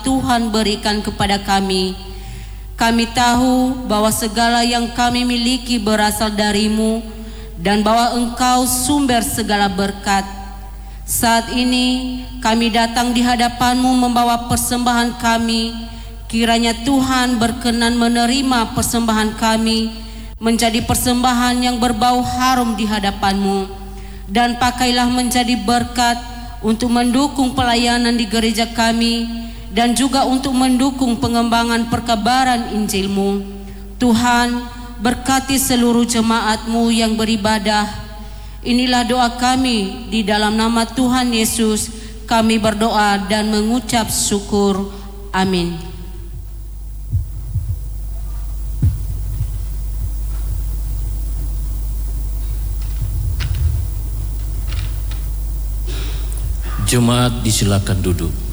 Tuhan berikan kepada kami. Kami tahu bahwa segala yang kami miliki berasal darimu dan bahwa Engkau sumber segala berkat. Saat ini kami datang di hadapan-Mu membawa persembahan kami. Kiranya Tuhan berkenan menerima persembahan kami menjadi persembahan yang berbau harum di hadapan-Mu, dan pakailah menjadi berkat untuk mendukung pelayanan di gereja kami dan juga untuk mendukung pengembangan perkabaran Injil-Mu. Tuhan, berkati seluruh jemaat-Mu yang beribadah. Inilah doa kami, di dalam nama Tuhan Yesus kami berdoa dan mengucap syukur. Amin. Jemaat disilakan duduk.